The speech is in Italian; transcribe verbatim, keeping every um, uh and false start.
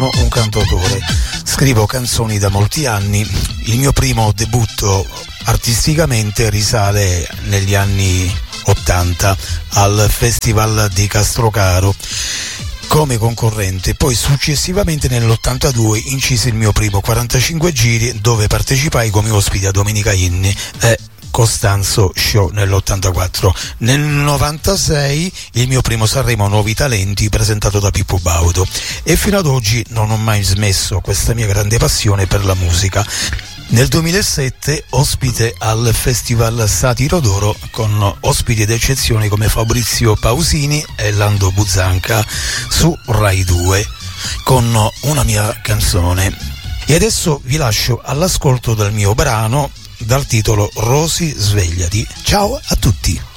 sono un cantautore, scrivo canzoni da molti anni. Il mio primo debutto artisticamente risale negli anni ottanta al Festival di Castrocaro come concorrente, poi successivamente nell'ottantadue incisi il mio primo quarantacinque giri dove partecipai come ospite a Domenica Inni e Costanzo Show nell'ottantaquattro. Nel novantasei il mio primo Sanremo Nuovi Talenti presentato da Pippo Baudo e fino ad oggi non ho mai smesso questa mia grande passione per la musica. Nel duemilasette ospite al Festival Satiro d'Oro con ospiti d'eccezione come Fabrizio Pausini e Lando Buzzanca su Rai due con una mia canzone. E adesso vi lascio all'ascolto del mio brano dal titolo Rosy svegliati. Ciao a tutti.